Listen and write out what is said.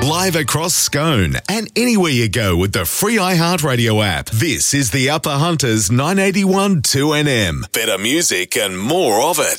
Live across Scone and anywhere you go with the free iHeartRadio app. This is the Upper Hunters 981 2NM. Better music and more of it.